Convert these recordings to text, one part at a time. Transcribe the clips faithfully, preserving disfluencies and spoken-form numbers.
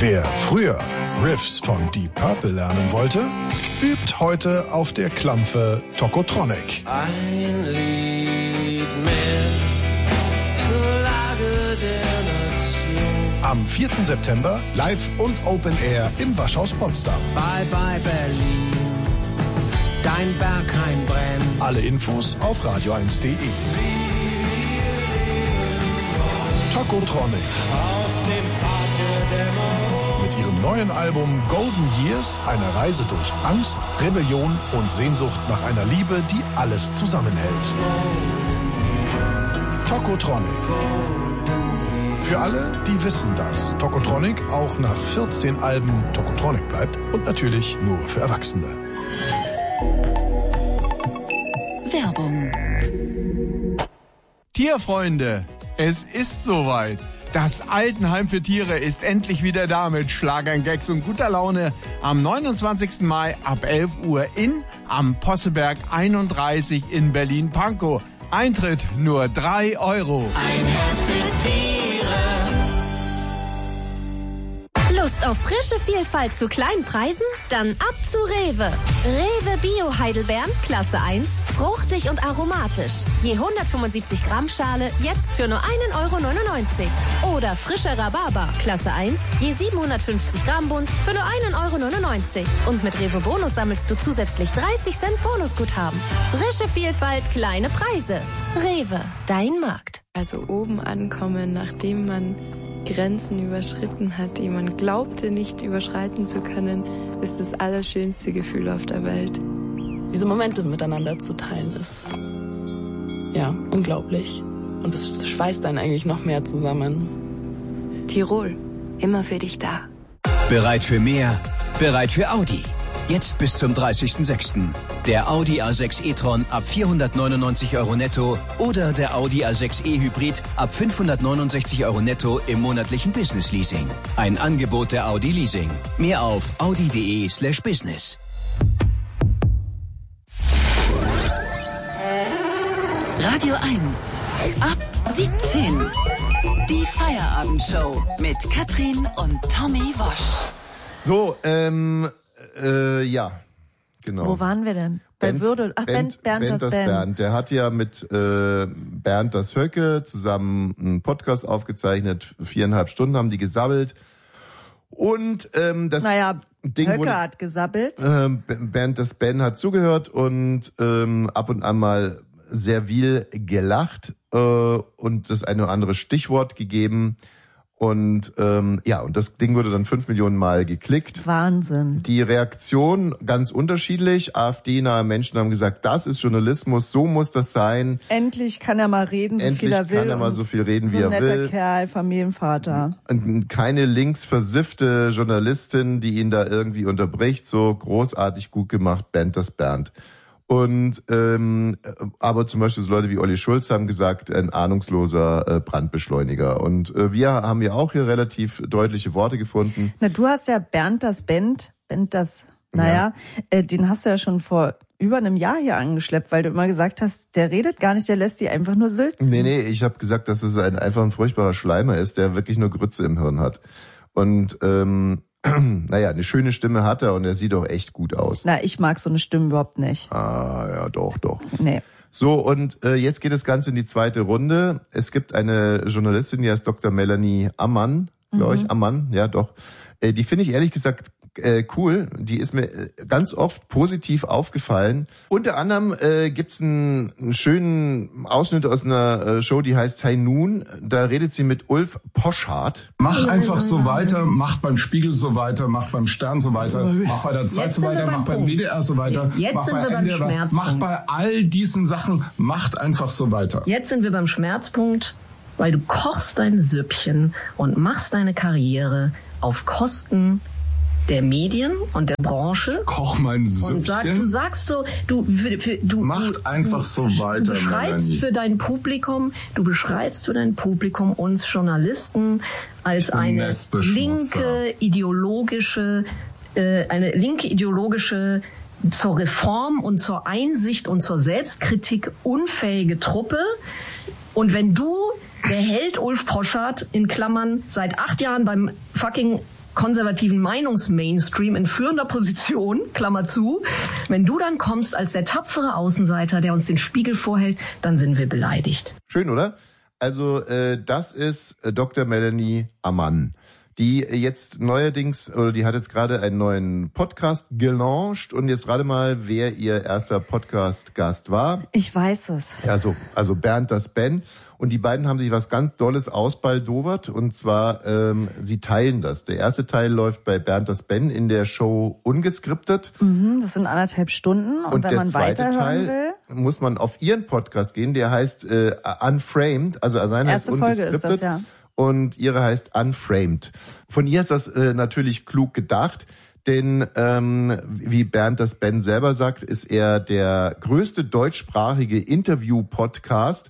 Wer früher Riffs von Deep Purple lernen wollte, übt heute auf der Klampfe Tokotronic. Ein Lied mehr zur Lage der Nation. Am vierten September live und Open Air im Waschhaus Potsdam. Bye bye Berlin, dein Berghain brennt. Alle Infos auf radio eins punkt de. Tokotronic. Auf dem Pfad der Dämmerung. Mit ihrem neuen Album Golden Years eine Reise durch Angst, Rebellion und Sehnsucht nach einer Liebe, die alles zusammenhält. Tokotronic. Für alle, die wissen, dass Tokotronic auch nach vierzehn Alben Tokotronic bleibt und natürlich nur für Erwachsene. Werbung. Tierfreunde, es ist soweit. Das Altenheim für Tiere ist endlich wieder da mit Schlagern, Gags und guter Laune am neunundzwanzigsten Mai ab elf Uhr in am Posselberg einunddreißig in Berlin-Pankow. Eintritt nur drei Euro. Ein Herz für Tiere. Lust auf frische Vielfalt zu kleinen Preisen? Dann ab zu Rewe. Rewe Bio Heidelbeeren, Klasse eins, fruchtig und aromatisch. Je hundertfünfundsiebzig Gramm Schale, jetzt für nur ein Euro neunundneunzig. Oder frischer Rhabarber, Klasse eins, je siebenhundertfünfzig Gramm Bund, für nur ein Euro neunundneunzig. Und mit Rewe Bonus sammelst du zusätzlich dreißig Cent Bonusguthaben. Frische Vielfalt, kleine Preise. Rewe, dein Markt. Also oben ankommen, nachdem man Grenzen überschritten hat, die man glaubte nicht überschreiten zu können, ist das allerschönste Gefühl auf der Welt. Diese Momente miteinander zu teilen ist, ja, unglaublich. Und es schweißt einen eigentlich noch mehr zusammen. Tirol, immer für dich da. Bereit für mehr? Bereit für Audi. Jetzt bis zum dreißigsten sechsten Der Audi A sechs e-tron ab vierhundertneunundneunzig Euro netto oder der Audi A sechs e-Hybrid ab fünfhundertneunundsechzig Euro netto im monatlichen Business Leasing. Ein Angebot der Audi Leasing. Mehr auf audi.de slash business. Radio eins. Ab siebzehn. Die Feierabendshow mit Katrin und Tommy Wosch. So, ähm... Äh, ja, genau. Wo waren wir denn? Bei Bent, Würde. Ach, Bent, Bernd, Bernd, Bent das Bernd. Bernd. Der hat ja mit äh, Bernd das Höcke zusammen einen Podcast aufgezeichnet. Viereinhalb Stunden haben die gesabbelt. Und ähm, das naja, Ding Höcke wurde, hat gesabbelt. Äh, Bernd das Ben hat zugehört und ähm, ab und an mal sehr viel gelacht äh, und das eine oder andere Stichwort gegeben. Und ähm, ja, und das Ding wurde dann fünf Millionen Mal geklickt. Wahnsinn. Die Reaktion ganz unterschiedlich. AfD-nahe Menschen haben gesagt, das ist Journalismus, so muss das sein. Endlich kann er mal reden, so Endlich viel er will. kann er mal so viel reden, so wie er ein netter will. Kerl, Familienvater. Und keine linksversiffte Journalistin, die ihn da irgendwie unterbricht. So großartig gut gemacht, Bernd das Bernd. Und ähm, aber zum Beispiel so Leute wie Olli Schulz haben gesagt, ein ahnungsloser äh, Brandbeschleuniger. Und äh, wir haben ja auch hier relativ deutliche Worte gefunden. Na, du hast ja Bernd das Bend, Bend das, naja, ja. äh, den hast du ja schon vor über einem Jahr hier angeschleppt, weil du immer gesagt hast, der redet gar nicht, der lässt die einfach nur sülzen. Nee, nee, ich habe gesagt, dass es ein einfach ein furchtbarer Schleimer ist, der wirklich nur Grütze im Hirn hat. Und ähm, naja, eine schöne Stimme hat er und er sieht auch echt gut aus. Na, ich mag so eine Stimme überhaupt nicht. Ah, ja, doch, doch. Nee. So, und äh, jetzt geht das Ganze in die zweite Runde. Es gibt eine Journalistin, die heißt Doktor Melanie Ammann, glaube ich, mhm. Ammann, ja doch. Äh, die finde ich ehrlich gesagt äh, cool. Die ist mir äh, ganz oft positiv aufgefallen. Unter anderem äh, gibt's einen, einen schönen Ausschnitt aus einer äh, Show, die heißt High Noon. Da redet sie mit Ulf Poschardt. Mach einfach so weiter, mach beim Spiegel so weiter, mach beim Stern so weiter, mach bei der Zeit so weiter, mach beim W D R so weiter, Jetzt mach sind bei wir beim N D R, Schmerzpunkt. mach bei all diesen Sachen, macht einfach so weiter. Jetzt sind wir beim Schmerzpunkt, weil du kochst dein Süppchen und machst deine Karriere auf Kosten der Medien und der Branche. Koch mein Süppchen. Und sag, du sagst so, du, für, für, du macht du, einfach du, so weiter. Du beschreibst Melanie. für dein Publikum, du beschreibst für dein Publikum uns Journalisten als eine linke ideologische, äh, eine linke ideologische zur Reform und zur Einsicht und zur Selbstkritik unfähige Truppe. Und wenn du, der Held Ulf Poschardt, in Klammern, seit acht Jahren beim fucking konservativen Meinungsmainstream in führender Position, Klammer zu. Wenn du dann kommst als der tapfere Außenseiter, der uns den Spiegel vorhält, dann sind wir beleidigt. Schön, oder? Also äh, das ist äh, Doktor Melanie Ammann, die jetzt neuerdings, oder die hat jetzt gerade einen neuen Podcast gelauncht und jetzt rate mal, wer ihr erster Podcast-Gast war. Ich weiß es. Ja, so, also Bernd das Ben. Und die beiden haben sich was ganz Dolles ausbaldowert und zwar, ähm, sie teilen das. Der erste Teil läuft bei Bernd das Ben in der Show Ungeskriptet. Mhm, das sind anderthalb Stunden und, und wenn man weiterhören Teil will, muss man auf ihren Podcast gehen, der heißt äh, Unframed, also seine heißt Ungeskriptet. Folge ist das, ja. Und ihre heißt Unframed. Von ihr ist das äh, natürlich klug gedacht, denn ähm, wie Bernd das Ben selber sagt, ist er der größte deutschsprachige Interview-Podcast.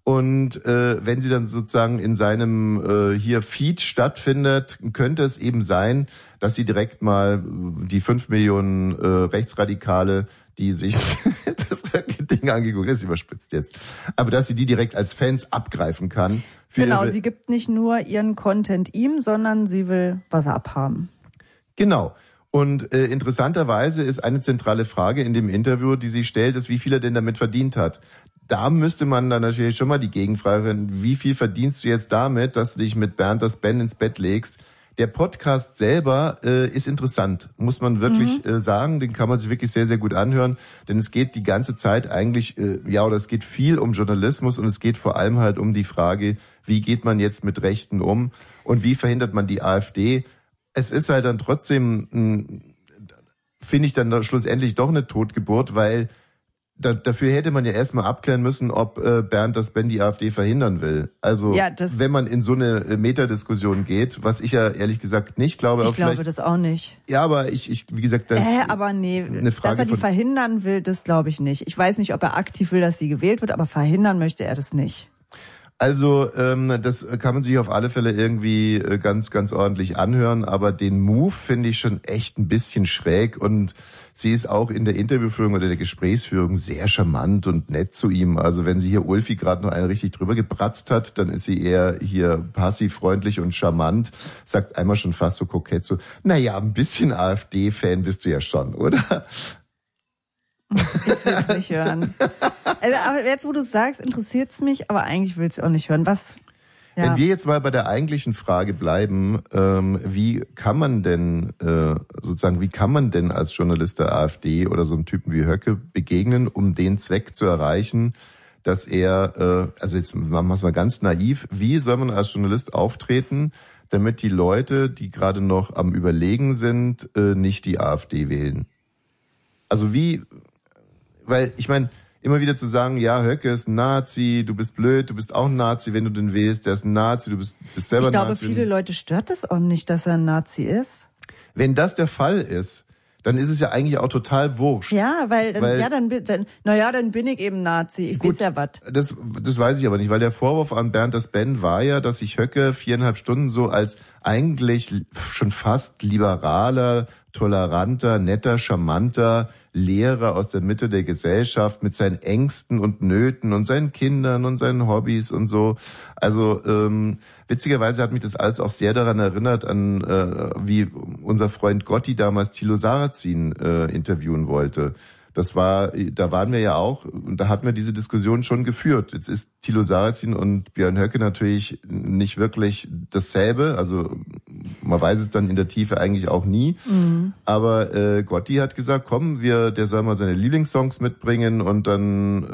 Und äh, wenn sie dann sozusagen in seinem äh, hier Feed stattfindet, könnte es eben sein, dass sie direkt mal die fünf Millionen äh, Rechtsradikale, die sich das Ding angeguckt, das ist überspitzt jetzt, aber dass sie die direkt als Fans abgreifen kann. Genau, sie gibt nicht nur ihren Content ihm, sondern sie will was abhaben. Genau. Und äh, interessanterweise ist eine zentrale Frage in dem Interview, die sie stellt, ist, wie viel er denn damit verdient hat. Da müsste man dann natürlich schon mal die Gegenfrage stellen, wie viel verdienst du jetzt damit, dass du dich mit Bernd das Ben ins Bett legst? Der Podcast selber äh, ist interessant, muss man wirklich mhm. äh, sagen. Den kann man sich wirklich sehr, sehr gut anhören, denn es geht die ganze Zeit eigentlich, äh, ja, oder es geht viel um Journalismus und es geht vor allem halt um die Frage, wie geht man jetzt mit Rechten um und wie verhindert man die AfD? Es ist halt dann trotzdem, finde ich dann schlussendlich doch eine Totgeburt, weil Da, dafür hätte man ja erstmal abklären müssen, ob äh, Bernd das Ben die AfD verhindern will. Also ja, wenn man in so eine äh, Metadiskussion geht, was ich ja ehrlich gesagt nicht glaube. Ich glaube das auch nicht. Ja, aber ich, ich wie gesagt, das äh, aber nee, eine Frage dass er die von, verhindern will, das glaube ich nicht. Ich weiß nicht, ob er aktiv will, dass sie gewählt wird, aber verhindern möchte er das nicht. Also ähm, das kann man sich auf alle Fälle irgendwie äh, ganz, ganz ordentlich anhören, aber den Move finde ich schon echt ein bisschen schräg und sie ist auch in der Interviewführung oder der Gesprächsführung sehr charmant und nett zu ihm. Also wenn sie hier Ulfi gerade noch einen richtig drüber gebratzt hat, dann ist sie eher hier passiv freundlich und charmant, sagt einmal schon fast so kokett so, naja, ein bisschen AfD-Fan bist du ja schon, oder? Ich will es nicht hören. Aber jetzt, wo du es sagst, interessiert es mich, aber eigentlich will ich es auch nicht hören. Was? Ja. Wenn wir jetzt mal bei der eigentlichen Frage bleiben, ähm, wie kann man denn äh, sozusagen, wie kann man denn als Journalist der AfD oder so einem Typen wie Höcke begegnen, um den Zweck zu erreichen, dass er, äh, also jetzt machen wir es mal ganz naiv, wie soll man als Journalist auftreten, damit die Leute, die gerade noch am Überlegen sind, äh, nicht die AfD wählen? Also wie, weil ich meine, immer wieder zu sagen, ja, Höcke ist ein Nazi, du bist blöd, du bist auch ein Nazi, wenn du den wählst, der ist ein Nazi, du bist, bist selber ein Nazi. Ich glaube, viele Leute stört es auch nicht, dass er ein Nazi ist. Wenn das der Fall ist, dann ist es ja eigentlich auch total wurscht. Ja, weil, dann, weil ja, dann, dann, na ja, dann bin ich eben Nazi, ich gut, weiß ja was. Das, das weiß ich aber nicht, weil der Vorwurf an Bernd das Ben war ja, dass sich Höcke viereinhalb Stunden so als eigentlich schon fast liberaler, toleranter, netter, charmanter Lehrer aus der Mitte der Gesellschaft mit seinen Ängsten und Nöten und seinen Kindern und seinen Hobbys und so. Also ähm, witzigerweise hat mich das alles auch sehr daran erinnert, an äh, wie unser Freund Gotti damals Thilo Sarrazin äh, interviewen wollte. Das war, da waren wir ja auch, und da hatten wir diese Diskussion schon geführt. Jetzt ist Thilo Sarrazin und Björn Höcke natürlich nicht wirklich dasselbe. Also man weiß es dann in der Tiefe eigentlich auch nie. Mhm. Aber äh, Gotti hat gesagt, komm, wir, der soll mal seine Lieblingssongs mitbringen und dann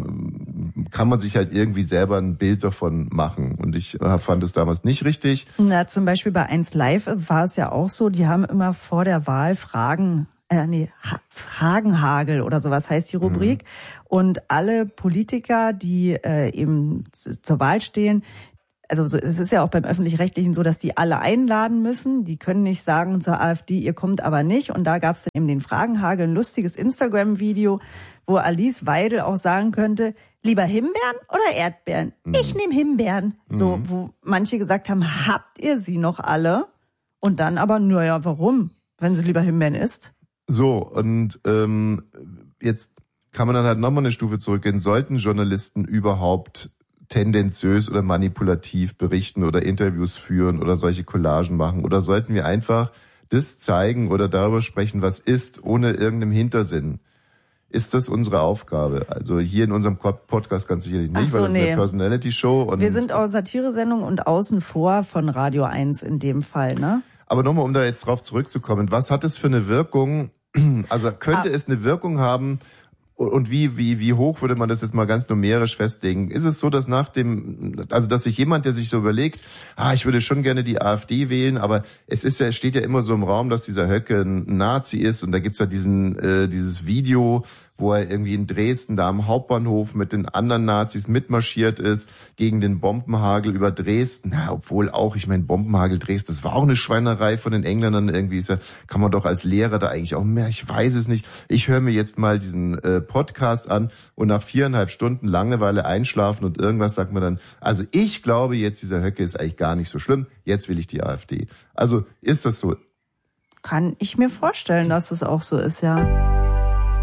ähm, kann man sich halt irgendwie selber ein Bild davon machen. Und ich äh, fand es damals nicht richtig. Na, zum Beispiel bei eins Live war es ja auch so, die haben immer vor der Wahl Fragen Äh, nee, ha- Fragenhagel oder sowas heißt die Rubrik. Mhm. Und alle Politiker, die äh, eben z- zur Wahl stehen, also so, es ist ja auch beim Öffentlich-Rechtlichen so, dass die alle einladen müssen. Die können nicht sagen zur AfD, ihr kommt aber nicht. Und da gab es dann eben den Fragenhagel, ein lustiges Instagram-Video, wo Alice Weidel auch sagen könnte, lieber Himbeeren oder Erdbeeren? Mhm. Ich nehme Himbeeren. Mhm. So, wo manche gesagt haben, habt ihr sie noch alle? Und dann aber, naja, warum, wenn sie lieber Himbeeren isst? So, und ähm, jetzt kann man dann halt nochmal eine Stufe zurückgehen. Sollten Journalisten überhaupt tendenziös oder manipulativ berichten oder Interviews führen oder solche Collagen machen? Oder sollten wir einfach das zeigen oder darüber sprechen, was ist, ohne irgendeinem Hintersinn? Ist das unsere Aufgabe? Also hier in unserem Podcast ganz sicherlich nicht, so, weil das nee. ist eine Personality-Show. Und wir sind auch Satiresendung und außen vor von Radio eins in dem Fall, ne? Aber nochmal, um da jetzt drauf zurückzukommen, was hat es für eine Wirkung? Also könnte ah. es eine Wirkung haben? Und wie, wie, wie hoch würde man das jetzt mal ganz numerisch festlegen? Ist es so, dass nach dem, also, dass sich jemand, der sich so überlegt, ah, ich würde schon gerne die AfD wählen, aber es ist ja, steht ja immer so im Raum, dass dieser Höcke ein Nazi ist und da gibt's ja diesen, äh, dieses Video, wo er irgendwie in Dresden da am Hauptbahnhof mit den anderen Nazis mitmarschiert ist gegen den Bombenhagel über Dresden. Na, obwohl auch, ich meine, Bombenhagel Dresden, das war auch eine Schweinerei von den Engländern irgendwie. Ist ja, kann man doch als Lehrer da eigentlich auch mehr, ich weiß es nicht. Ich höre mir jetzt mal diesen äh, Podcast an und nach viereinhalb Stunden Langeweile einschlafen und irgendwas sagt man dann, also ich glaube jetzt, dieser Höcke ist eigentlich gar nicht so schlimm, jetzt will ich die AfD. Also ist das so? Kann ich mir vorstellen, dass es auch so ist, ja.